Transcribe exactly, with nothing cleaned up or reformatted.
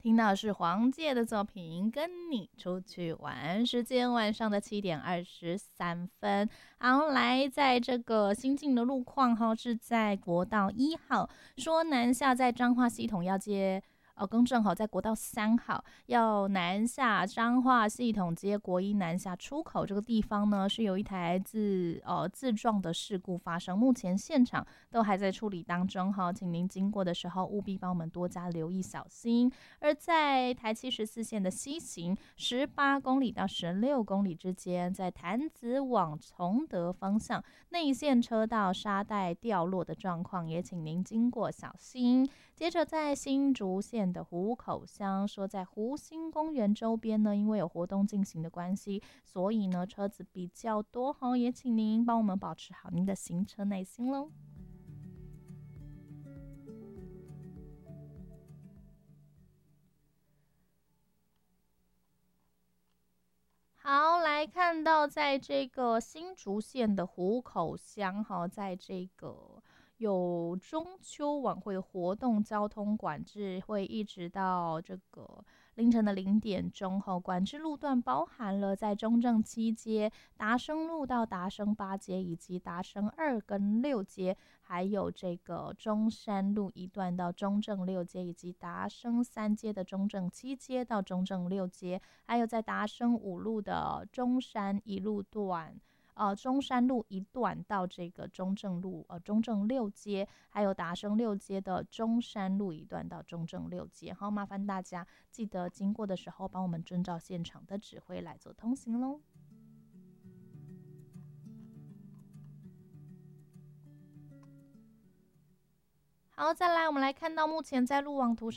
听到是黄玠的作品《跟你出去玩》，时间晚上的七点二十三分。好，来，在这个新进的路况哈，是在国道一号，说南下在彰化系统要接。呃，更正好，在国道三号要南下彰化系统接国一南下出口这个地方呢，是有一台自呃自撞的事故发生，目前现场都还在处理当中哈，请您经过的时候务必帮我们多加留意小心。而在台七十四线的西行十八公里到十六公里之间，在潭子往崇德方向内线车道沙袋掉落的状况，也请您经过小心。接着在新竹县的湖口乡，说在湖心公园周边呢，因为有活动进行的关系，所以呢车子比较多哈，也请您帮我们保持好您的行车耐心喽。好，来看到在这个新竹县的湖口乡哈，在这个有中秋晚会活动，交通管制会一直到这个凌晨的零点钟后，管制路段包含了在中正七街、达生路到达生八街，以及达生二跟六街，还有这个中山路一段到中正六街，以及达生三街的中正七街到中正六街，还有在达生五路的中山一路段。呃，中山路一段到这个中正路，呃，中正六街，还有达生六街的中山路一段到中正六街。好，麻烦大家记得经过的时候，帮我们遵照现场的指挥来做通行喽。好，再来，我们来看到目前在路网图上。